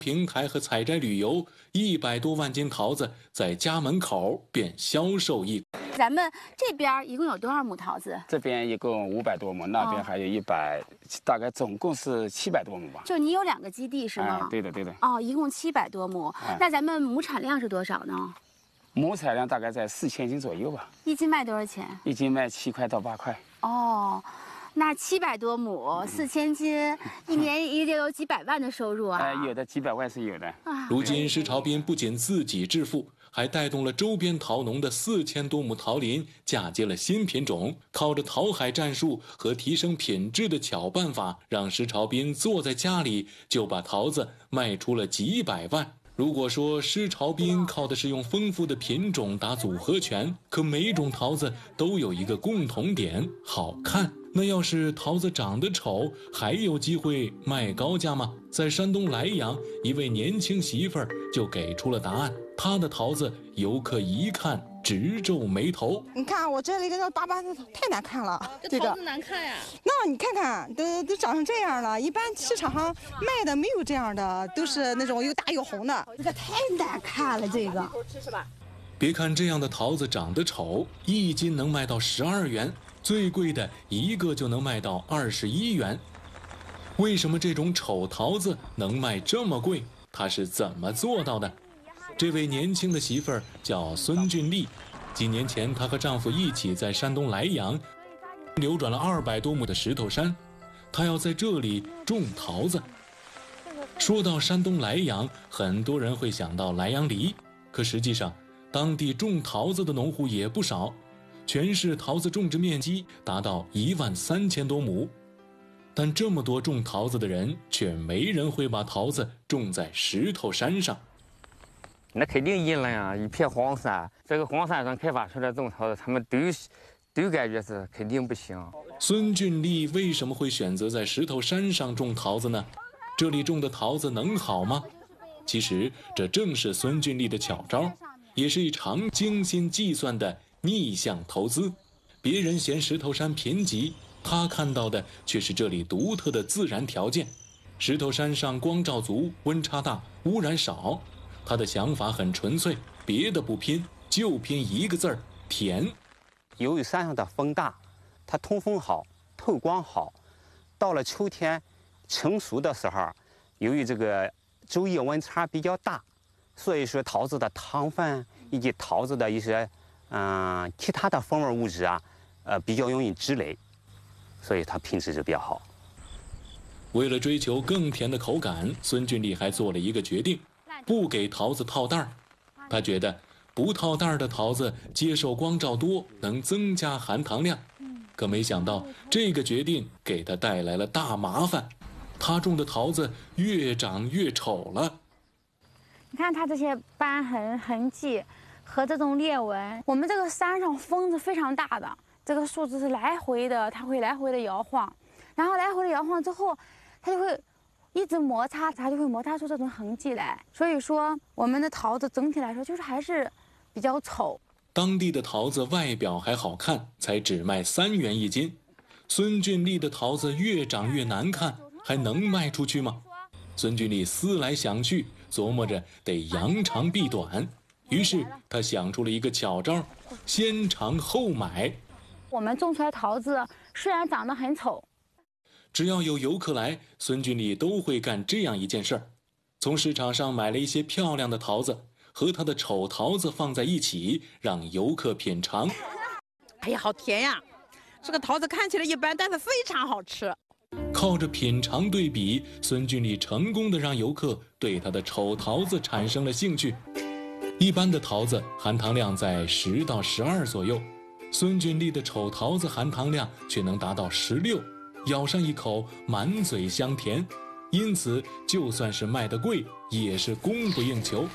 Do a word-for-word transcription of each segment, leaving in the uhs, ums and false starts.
平台和采摘旅游，一百多万斤桃子在家门口便销售一。 咱们这边一共有多少亩桃子？ 这边一共五百多亩，那边还有一百、哦，大概总共是七百多亩吧。 就你有两个基地是吗？ 哎、对的，对的。 哦，一共七百多亩、哎。那咱们亩产量是多少呢？ 亩产量大概在四千斤左右吧。 一斤卖多少钱？ 一斤卖七块到八块。 哦。那七百多亩，四千斤，一年也得有几百万的收入啊！ 哎，有的几百万是有的。 如今施朝斌不仅自己致富，还带动了周边桃农的四千多亩桃林嫁接了新品种，靠着桃海战术和提升品质的巧办法，让施朝斌坐在家里就把桃子卖出了几百万。如果说施朝斌靠的是用丰富的品种打组合拳，可每种桃子都有一个共同点：好看。那要是桃子长得丑，还有机会卖高价吗？在山东莱阳，一位年轻媳妇儿就给出了答案。她的桃子，游客一看直皱眉头。 你看我这里这个八八的太难看了， 这桃子难看呀。 那你看看，都都长成这样了。一般市场上卖的没有这样的，都是那种又大又红的。这个太难看了，这个。吃是吧？ 别看这样的桃子长得丑，一斤能卖到十二元。最贵的一个就能卖到二十一元。为什么这种丑桃子能卖这么贵？他是怎么做到的？这位年轻的媳妇儿叫孙俊丽，几年前她和丈夫一起在山东莱阳流转了二百多亩的石头山，她要在这里种桃子。说到山东莱阳，很多人会想到莱阳梨，可实际上当地种桃子的农户也不少。全市桃子种植面积达到一万三千多亩，但这么多种桃子的人，却没人会把桃子种在石头山上。 那肯定阴了呀，一片荒山，这个荒山上开发出来种桃子，他们都都感觉是肯定不行。 孙俊丽为什么会选择在石头山上种桃子呢？这里种的桃子能好吗？其实这正是孙俊丽的巧招，也是一场精心计算的逆向投资。别人嫌石头山贫瘠，他看到的却是这里独特的自然条件。石头山上光照足，温差大，污染少。他的想法很纯粹，别的不拼，就拼一个字儿：甜。 由于山上的风大，它通风好，透光好，到了秋天成熟的时候，由于这个昼夜温差比较大，所以说桃子的糖分以及桃子的一些嗯、呃、其他的风味物质啊，呃比较容易积累，所以它品质就比较好。 为了追求更甜的口感，孙俊丽还做了一个决定，不给桃子套袋儿。他觉得不套袋儿的桃子接受光照多，能增加含糖量。可没想到这个决定给他带来了大麻烦，他种的桃子越长越丑了。 你看它这些斑痕痕迹和这种裂纹，我们这个山上风是非常大的，这个树枝是来回的，它会来回的摇晃，然后来回的摇晃之后，它就会一直摩擦，它就会摩擦出这种痕迹来。所以说，我们的桃子整体来说就是还是比较丑。 当地的桃子外表还好看，才只卖三元一斤。孙俊丽的桃子越长越难看，还能卖出去吗？孙俊丽思来想去，琢磨着得扬长避短，于是他想出了一个巧招：先尝后买。 我们种出来桃子虽然长得很丑， 只要有游客来，孙俊丽都会干这样一件事儿：从市场上买了一些漂亮的桃子，和他的丑桃子放在一起，让游客品尝。 哎呀，好甜呀！这个桃子看起来一般，但是非常好吃。 靠着品尝对比，孙俊丽成功的让游客对他的丑桃子产生了兴趣。一般的桃子含糖量在十到十二左右，孙俊丽的丑桃子含糖量却能达到十六，咬上一口满嘴香甜，因此就算是卖得贵，也是供不应求。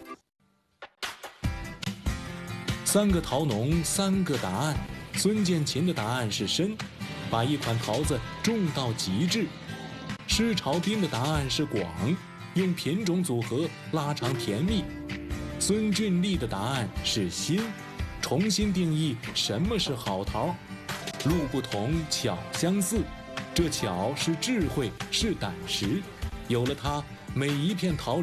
三个桃农，三个答案。孙建琴的答案是深，把一款桃子种到极致。施朝斌的答案是广，用品种组合拉长甜蜜。孙俊丽的答案是新，重新定义什么是好桃。路不同，巧相似，这巧是智慧，是胆识。有了它， 每一片桃